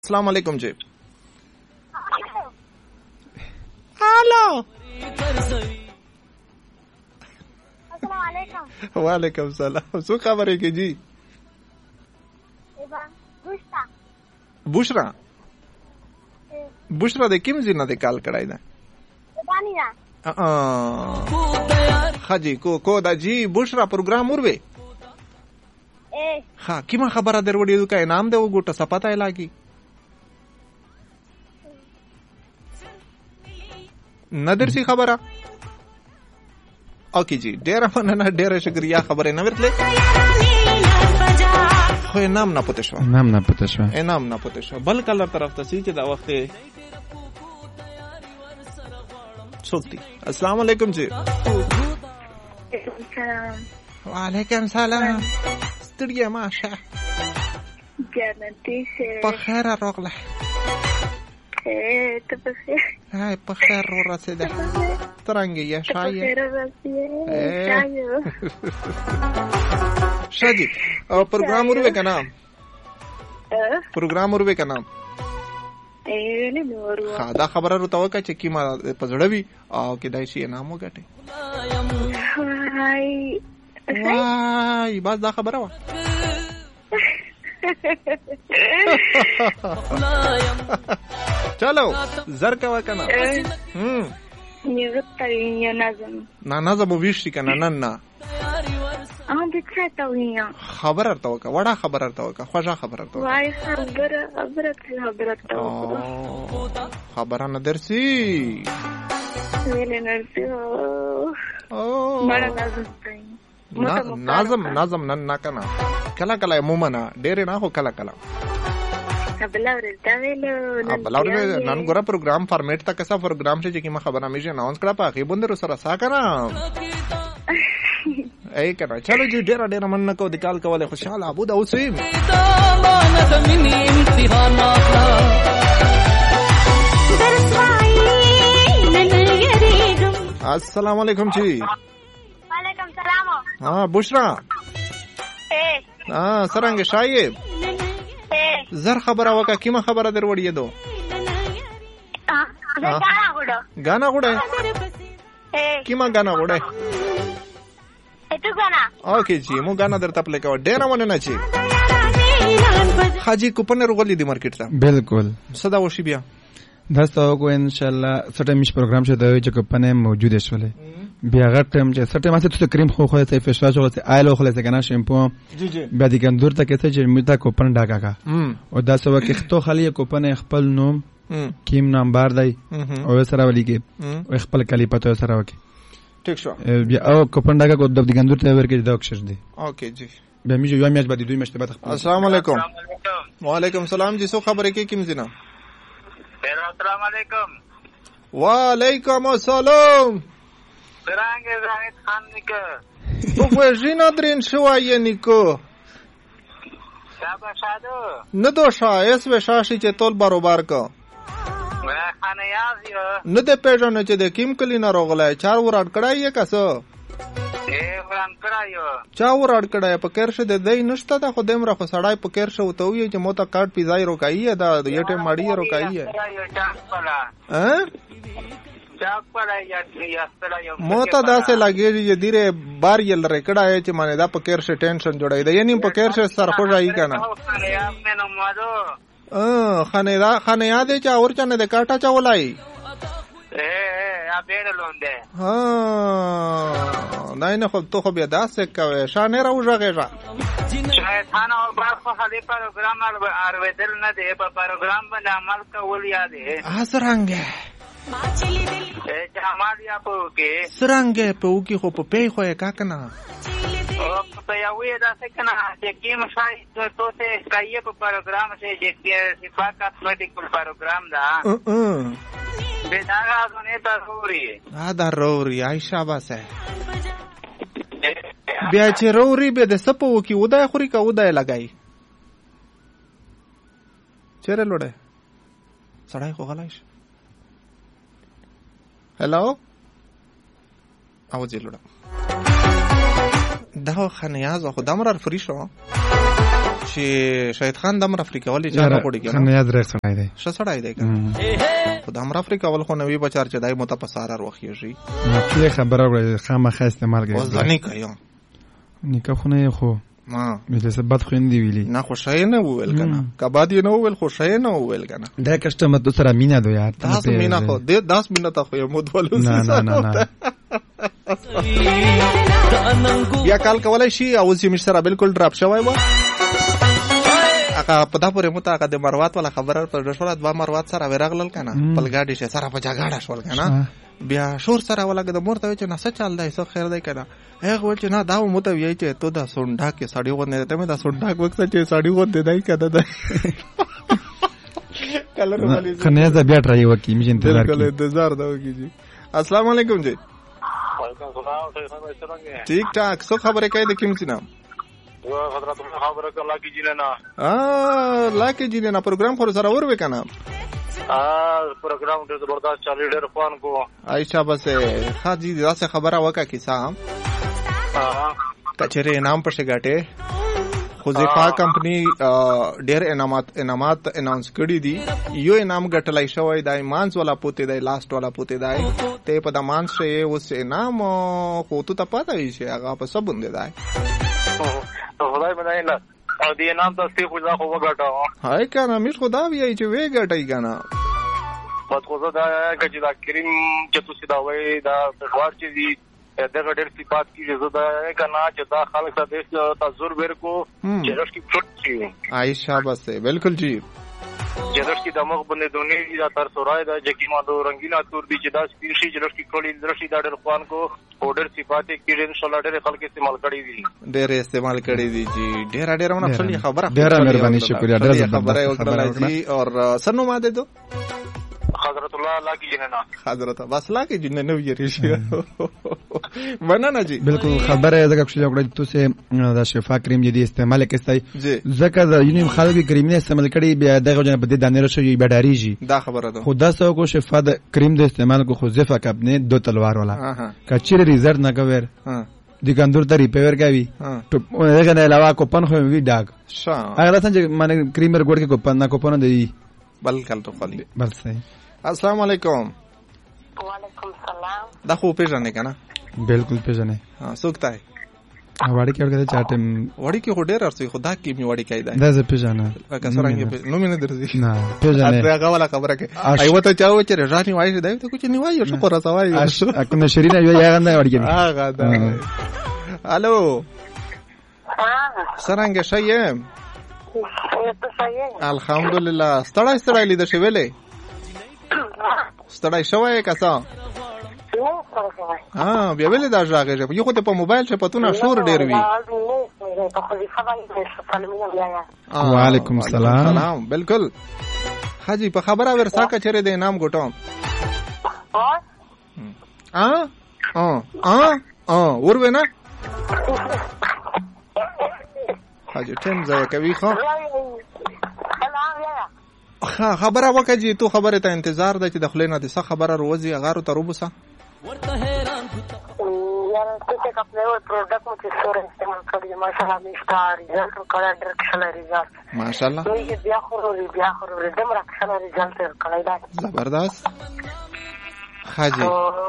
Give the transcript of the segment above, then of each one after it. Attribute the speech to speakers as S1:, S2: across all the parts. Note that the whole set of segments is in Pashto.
S1: अस्सलाम वालेकुम जी. हेलो.
S2: अस्सलाम वालेकुम.
S1: वालेकुम सलाम. શું ખબર છે જી?
S2: બુશરા.
S1: બુશરા. બુશરા de kim zina de કાલ કડાઈના?
S2: બાનીના.
S1: હાજી को da जी બુશરા પ્રોગ્રામ ઉર્વે. હા किमा ખબર આ દરવડી દુ કા નામ દેવો ગોટા સપાતા લાગી. नदरसी खबर ओके जी डेरा मनना डेरा शुक्रिया खबर है नवरतले खो नाम ना पतशवा नाम ना पतशवा बल कलर तरफ तसी के दा वक्त सोती अस्सलाम वालेकुम जी. वालेकुम सलाम. स्टूडियो माशा
S2: जन्नती से
S1: बखैर रोगला
S2: तो बखैर
S1: هاي بخير وراسده ترنجي يا شاي شاجي प्रोग्राम उर्वे का नाम खादा खबर रुताव का चक्की मा पजड़वी आओ के दाइशी नाम हो गटे वाई बस दा खबर वा चलो जर का वकना ना नजम विश्री का नन्ना खबर अर्ता का वड़ा खबर अर्ता का ख्वाजा खबर अर्ता खबर नदरसी नाजम नाजम नन्ना कना कला कला मुमना डेरे ना हो कला कला बलावरे नन गोरा प्रोग्राम फॉर्मेट ता कसा प्रोग्राम से जेकी मा खबर हमेशा अनाउंस करा पाके बंदर सरा सा कना ऐ कना चलो जी डेरा डेरा मन को निकाल के वाले खुशहाल अबू दाऊसीम अस्सलाम वालेकुम जी.
S2: वालेकुम सलाम.
S1: हां बुशरा हां सरंगे शायब जर खबर आवका किमा खबर दरवडी येदो गाना गुडे किमा गाना गुडे ओके जी मु गाना दर तपले का डेरा मने नाची हाजी कुपन रोगली दी मार्केट ता
S3: बिल्कुल
S1: सदा वशी बिया
S3: दस्ता को इंशाल्लाह सटे मिश प्रोग्राम से दवे जो कुपन मौजूद है सोले بیا غټم چې سټه ماسه ته کریم خو خو ته فشواش او آیل خو له کنه شیمپو
S1: جی جی
S3: بیا د ګندور ته کته چې میتا کوپن ډاګه کا او دا سو کې خطو خلی کوپن خپل نوم کیم نمبر دی او سره ولي کې او خپل کلی پته سره وکي
S1: ٹھیک شو
S3: بیا او کوپن ډاګه کو د ګندور ته ورکې دا اکشر دی
S1: اوکے جی
S3: بیا میجو یو میاش باندې دوی مشته بات
S1: السلام علیکم وعلیکم السلام جی سو خبره کې کیم زینا
S4: السلام علیکم
S1: وعلیکم السلام
S4: Range Zahid Khan Nika.
S1: Bugwejina drin shwaye Niko.
S4: Shaba Shado.
S1: Nado sha esve shashi che tol barobar ka.
S4: Khane yaziyo.
S1: Nade pejane che de kim kalina rogla char urad kadaye kaso.
S4: Uran kadayo.
S1: Cha urad kadaye pa kershe de dei nushta da khodem ra khosadai pa kershe utoye che mota card pizai ro kaiye da yete madi ro kaiye. موتا داسه لګیږي چې دیره بار یل ریکړه ہے چې مانه دا پکیر سے ټینشن جوړای دی یعنی پکیر سے سر خوځای کنه خانه یاد چې اور چنه د کاټا چولای ها نه خو تو خو بیا داسه کوي شانه راوځغه
S4: شایدان او بار خو خالي پروګرام ارویدل نه دی په پروګرام باندې عمل کول یاد دی
S1: اسرانګه
S4: جامالیا پوکي
S1: سرانګه پوکي خو په پی خو کا کنه
S4: او په یوې دا څنګه چې کیم شای ته کایې په پروګرام سے چې صفات کاسمیټیک پروګرام دا به دا غوونه دا
S1: ضروري عائشہ باسه بیا چې روري به د سپو کې ودای خوري کا ودای لګای چیرې لوړې سړای خو غلایش هلو اوځي لوړ دا خنیاز خو دمر فری شو چې شهید خان د امر افریقا ولې چا نه پوډي کنه
S3: خان یاد رخ سړای دی
S1: ش سړای دی کنه خو د امر افریقا ول خو نوې بچار چې دای مت په سارا روخیږي
S3: نو خبره وړي خامخا استعمال کوي
S1: وځنی کوي
S3: نکاح خو نه خو ما مې څه بد خويندې ویلي
S1: نه خوشاله نه وویل کنه کبا دی نه وویل خوشاله نه وویل کنه
S3: دا کسٹمر تو سره مینا دو یار
S1: 10 مینا خو 10 منټه خو یو مودولو
S3: نه
S1: یا کال کولای شي او چې مش سره بالکل ډراپ شوی و هغه په دا پورې مت هغه د مروات ولا خبره پر رسول د مروات سره ورغلل کنه پلګاډي شه سره په جګړه شول کنه بیا شور سره ولګ د مورته چې نه څه چل دی څه خیر دی کنه هغه ول چې نه دا مو ته وی چې ته دا سونډا کې ساړي غوندې ته مې دا سونډا وخت چې ساړي غوندې دی کنه دا کلر والی
S3: خنه دا بیا ټرای وکي مې انتظار
S1: کوي انتظار دا وکي جی السلام علیکم جی
S5: وعلیکم السلام څنګه
S1: ٹھیک ٹھاک څو خبره کوي د کوم څه نام
S5: حضرت خبره کلا کی جیلنا
S1: لاکه جیلنا پروګرام خور سره ور وکنه
S5: پروګرام ډېر زبردست چالي ډېر خوان کو
S1: عائشہ بس حاجی داسه خبره وکا کیسه کچره نام پر شګاټه خوزیفا کمپنی ډېر انعامات اناونس کړی دي یو انعام ګټلای شوی دای مانس والا پوتې دای لاست والا پوتې دای ته په د مانس شي اوس انعام خو ته پاتې شي هغه په سبون دی دای
S5: خدای باندې نه او دې نام ته ستې خو ځا خو وګټاو
S1: هاي کنه مش خدا وی چې وی ګټای کنه
S5: پات خو دا چې دا کریم چې تاسو دا وای دا څوار چې دي دغه ډېر صفات کې زده کنه چې دا خلک ته د تزور ورکو چې رښتې څوت شي
S1: عائشہ بس بالکل جی
S5: چې رښتې د مخ باندې دونی دا تر سورای دا چې ما دو رنگینا تور دي چې دا سپیشي چې رښتې کړي رښتې دا ډېر خوان کو اورډر صفات کې ان شاء الله ډېر خلک استعمال کړي دي
S1: ډېر استعمال کړي دي جی ډېر ونه خپل خبره
S3: ډېر مهرباني شکریہ ډېر
S1: خبره وکړه جی اور سنو ما دے دو
S5: حضرت الله لاکی جننا
S1: حضرت بس لاکی جننا ویری شي مننه جی
S3: بالکل خبره زګه چې وکړه تاسو دا شفا کریم جدي استعمال کستای زکه دا یونیم خلک کریم نه استعمال کړي بیا دغه جن په دې دانه شوی بډاریږي
S1: دا خبره ده
S3: خدا سو کو شفا د کریم د استعمال کو خزفه کپ نه دو تلوار والا کچره ریزلټ نه کوي دکاندار ته ریپیر کوي ته دغه نه علاوه کوپن خو وی ډاګ هغه څنګه معنی کریمر ګور کې کوپن نه کوپن دی
S1: بل کل تو خالی
S3: بل صحیح
S1: السلام علیکم
S2: وعلیکم السلام
S1: دا خو پیژنې کنه
S3: بالکل پیژنې
S1: سوکتای
S3: وړي کې ورګه چاټم
S1: وړي کې هډیر ارسي خدا کې می وړي کیدا
S3: دا زه پیژنې
S1: کسرانګه نو مینه درځي
S3: نه پیژنې
S1: هغه ولا خبره کې ایو ته چاو چې رانی وایي دا ته کوم نیوایو شو پر سوای
S3: اكو شرینا یو یاغه نه وړي
S1: هغه دا الو څنګه شایم الحمدلله ستړی لید شویلې ستړی شوی کسا بیا ویلې دا ژغه یو خو ته په موبایل شه پتونه شور ډیر وی
S3: وعلیکم السلام
S1: بالکل حاجی په خبره ورساکه چیرې د انعام ګټم ور وینا حاجی ټیم ځای کوي خو خبره وکړي تو خبره ته انتظار ده چې د خلینو د څه خبره روزي غارو ته روبوسه
S2: ورته حیران یار ته چې خپل پروډکټ مو چې سور استعمال کړی ماشاءالله مشتا ریزلټ کړه ډېر ښه ریزلټ
S1: ماشاءالله
S2: بیا خو دمر ښه ریزلټ کړی دا
S1: زبردست حاجی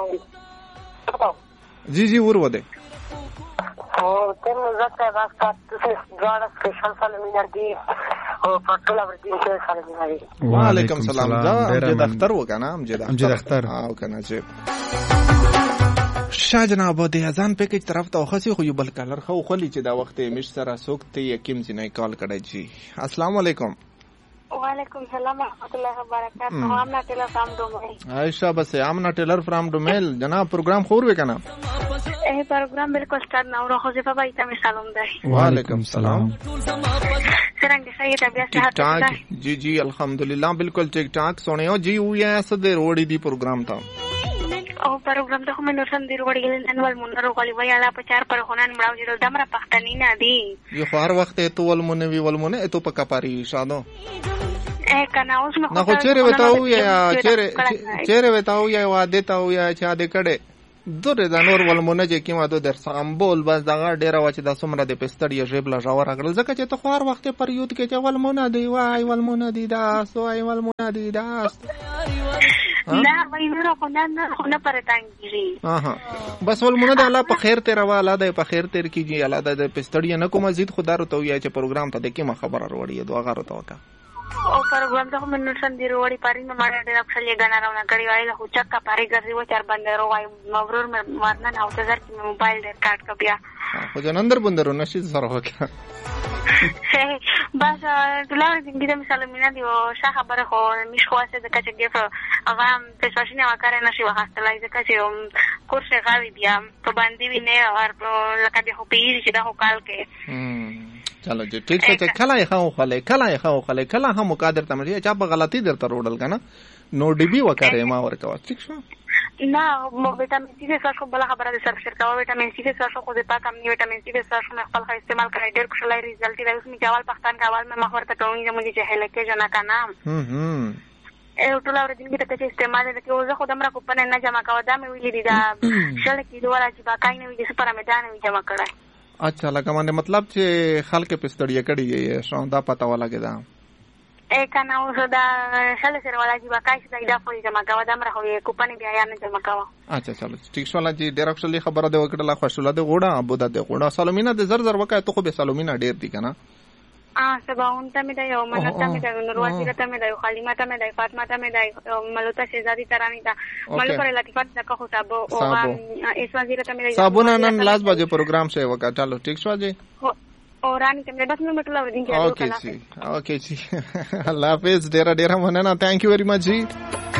S1: جی ور وده
S2: او تم زکه واسطه تاسو ډاډه سپیشل سالمینر دی او پټول ورته سالمینر دی
S1: وعلیکم السلام دا د اختر وکنه امجد
S3: اختر
S1: او کنه چې شاه جناب د اذان پیکج طرف ته خاصي خو یو بل کلر خو خلی چې دا وخت مش سره سوکته یکیم زینای کال کړی جی السلام علیکم
S2: وعلیکم السلام ورحمۃ اللہ وبرکاتہ آمنا ٹیلر فرام ڈومیل
S1: عائشہ بس آمنا ٹیلر فرام ڈومیل جناب پروگرام خور وکنا
S2: پروگرام بالکل سٹارٹ نہ ہو خوزیفہ بھائی تم سلام دے
S1: وعلیکم السلام
S2: سرنگ صحیح طبیعت صحت
S1: جی الحمدللہ بالکل ٹھیک ٹھاک سونے ہو جی وہ ایسا دے روڑی دی پروگرام تھا
S2: او پروگرام ته مې نور سم دی وړي انوال مونږ غوړي وای اله په چار پر خونان مړاو جوړ دمره پختنی نه دی
S1: یو هر وخت ته ولمونه ته پکاپاری شادو
S2: کنه اوس
S1: نه خو چیرې وتاو یا چیرې وتاو یا واده تا یا چا دې کړه دوره د نور ولمونه چې کیما دو در سامبول بس دغه ډیره و چې د سمره د پستړی ژبله ژور غل ځکه چې ته خو هر وخت پریود کې چې ولمونه دی وای ولمونه دی دا سوای ولمونه دی دا
S2: نه وای نه پرتانګری
S1: بس ولمونه د الله په خیر تیر والا د په خیر تیر کیږي الله د پستړی نه کوم زید خدای ته ویا چې پروګرام ته د کیما خبره وروړي دوه غره ته وکا
S2: او پروګرام ته موږ نن سندې وروړي پاري نه ماړه ډېر خپل غنا راونه کړی وای له چکا پاري ګرځي و چار بندرو وای مغرور مارنه نه اوته زر کی موبایل ډېر کاټ کبیا
S1: خو جنندر بندرو نشي سره وکړه
S2: بس دلاره دې د مثال مینا دی او شاه خبره خو مش خواسته د کچ ګف هغه په سوشنه وکړه نشي وهاستلای ځکه چې کورس غاوی بیا په باندې ویني او لکه به هو پیری چې دا هو کال کې
S1: چلو جی ٹھیک ہے کلا یې خو کلا هم مقادر تمشي چا په غلطي درته روډل کنه نو ډي بي وکړې ما ورکوا ٹھیک شو
S2: نه مو وټامین سي څه خو بل خبره ده سر شرکا وټامین سي څه خو د پاک امني وټامین سي څه خو خپل استعمال کړی ډېر خوشاله ریزلټ دی اوس می چاول پښتون کاوال مې مخور ته کوم چې مونږ چې هلکه جنا کنه ټول اور دین کې ته چې استعمال د کې اوزه خودم را کو پنه نه جمع کاوه دا مې ویلې دي دا شل کې دوه چې باکای نه وي چې پر میدان وي جمع کړای
S1: अच्छा लगा माने मतलब چې خلک پستړی کړي یې شاو دا پتا ولا کې دا
S2: کنه اوس دا شل سره ولا چې باکای چې دا په جمع کاوه دا مره هوې کوپنی بیا یا نه جمع کاوه
S1: अच्छा चलो ठीक شو لا چې ډېر اکشلی خبره ده وکړه خوشاله ده غوړه ابو ده غوړه سالومینا د زر زر وکای ته خو به سالومینا ډېر دي کنه
S2: سباون ته مې دا یو منت ته مې دا نوروازی ته مې دا خالیمه ته مې دا فاطمه ته مې دا ملوتا شهزادی ترانی دا ملک پر لطیفات تک خو صاحب او اس وزیر ته مې دا
S1: صابونه نن لاس بجے پروګرام سے وکا چلو ٹھیک شو جی
S2: او رانی ته مې بس نو مټلا ور دین کې
S1: اوکے جی الله حافظ ډیر مننه ثانک یو ویری مچ جی